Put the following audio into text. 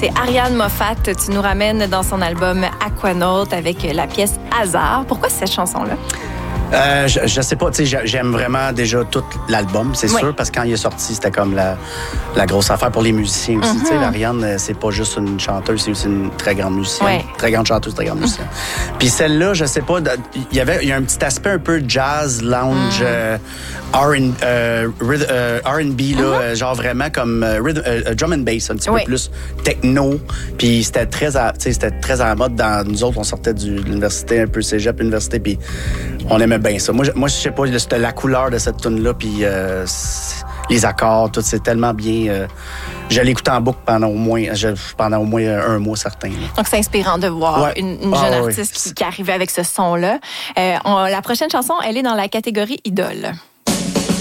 C'est Ariane Moffat. Tu nous ramènes dans son album Aquanaut avec la pièce Hasard. Pourquoi cette chanson-là? Je sais pas, tu sais, j'aime vraiment déjà tout l'album, c'est sûr, parce que quand il est sorti, c'était comme la grosse affaire pour les musiciens aussi. Tu sais, Ariane, c'est pas juste une chanteuse, c'est aussi une très grande musicienne. Ouais. Très grande chanteuse, très grande musicienne. Puis celle-là, je sais pas, il y a un petit aspect un peu jazz, lounge, R&B, là, genre vraiment comme drum and bass, un petit peu plus techno. Puis c'était très à la mode dans nous autres, on sortait de l'université, un peu cégep, université, puis on aimait bien ça. Moi, je sais pas, c'était la couleur de cette tune-là, puis les accords, tout, c'est tellement bien. Je l'écoute en boucle pendant au moins un mois certain. Là. Donc, c'est inspirant de voir une jeune artiste qui arrivait avec ce son-là. La prochaine chanson, elle est dans la catégorie idole.